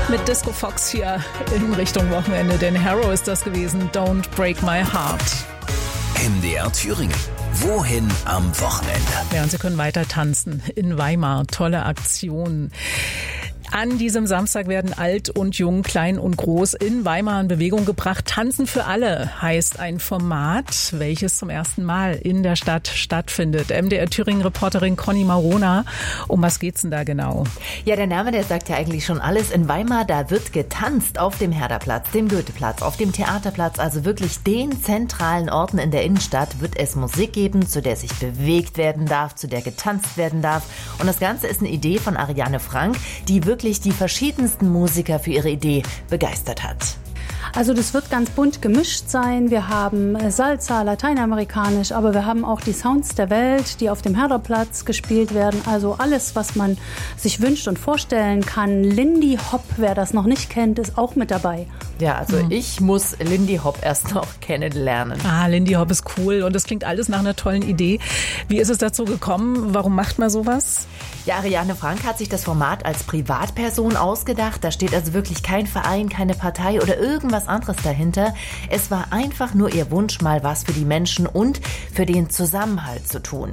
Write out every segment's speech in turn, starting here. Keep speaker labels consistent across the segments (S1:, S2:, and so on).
S1: Mit Disco Fox hier in Richtung Wochenende, denn Harrow ist das gewesen. Don't Break My Heart.
S2: MDR Thüringen. Wohin am Wochenende?
S1: Ja, und Sie können weiter tanzen in Weimar. Tolle Aktion. An diesem Samstag werden alt und jung, klein und groß in Weimar in Bewegung gebracht. Tanzen für alle heißt ein Format, welches zum ersten Mal in der Stadt stattfindet. MDR Thüringen-Reporterin Conny Marona. Um was geht's denn da genau?
S3: Ja, der Name, der sagt ja eigentlich schon alles. In Weimar, da wird getanzt auf dem Herderplatz, dem Goetheplatz, auf dem Theaterplatz, also wirklich den zentralen Orten in der Innenstadt, wird es Musik geben, zu der sich bewegt werden darf, zu der getanzt werden darf. Und das Ganze ist eine Idee von Ariane Frank, die wirklich die verschiedensten Musiker für ihre Idee begeistert hat.
S4: Also das wird ganz bunt gemischt sein. Wir haben Salsa, lateinamerikanisch, aber wir haben auch die Sounds der Welt, die auf dem Herderplatz gespielt werden. Also alles, was man sich wünscht und vorstellen kann. Lindy Hop, wer das noch nicht kennt, ist auch mit dabei.
S3: Ja, also ich muss Lindy Hop erst noch kennenlernen.
S1: Lindy Hop ist cool und das klingt alles nach einer tollen Idee. Wie ist es dazu gekommen? Warum macht man sowas?
S3: Ja, Ariane Frank hat sich das Format als Privatperson ausgedacht. Da steht also wirklich kein Verein, keine Partei oder irgendwas anderes dahinter. Es war einfach nur ihr Wunsch, mal was für die Menschen und für den Zusammenhalt zu tun.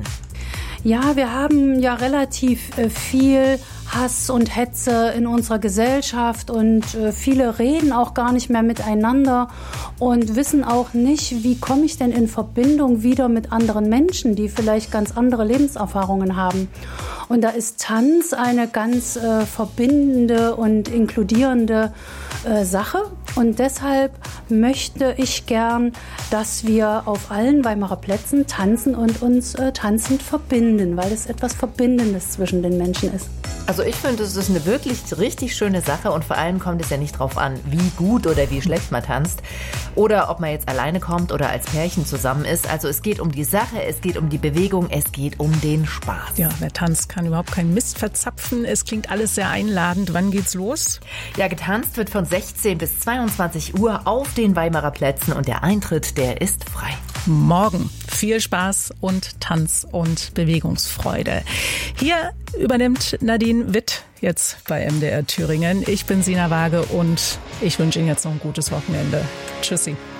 S4: Ja, wir haben ja relativ viel Hass und Hetze in unserer Gesellschaft und viele reden auch gar nicht mehr miteinander und wissen auch nicht, wie komme ich denn in Verbindung wieder mit anderen Menschen, die vielleicht ganz andere Lebenserfahrungen haben. Und da ist Tanz eine ganz verbindende und inkludierende Sache. Und deshalb möchte ich gern, dass wir auf allen Weimarer Plätzen tanzen und uns tanzend verbinden, weil es etwas Verbindendes zwischen den Menschen ist.
S3: Also ich finde, es ist eine wirklich richtig schöne Sache und vor allem kommt es ja nicht drauf an, wie gut oder wie schlecht man tanzt oder ob man jetzt alleine kommt oder als Pärchen zusammen ist. Also es geht um die Sache, es geht um die Bewegung, es geht um den Spaß.
S1: Ja, wer tanzt, kann überhaupt keinen Mist verzapfen. Es klingt alles sehr einladend. Wann geht's los?
S3: Ja, getanzt wird von 16 bis 22 Uhr auf den Weimarer Plätzen und der Eintritt, der ist frei.
S1: Morgen viel Spaß und Tanz und Bewegungsfreude. Hier übernimmt Nadine Witt jetzt bei MDR Thüringen. Ich bin Sina Waage und ich wünsche Ihnen jetzt noch ein gutes Wochenende. Tschüssi.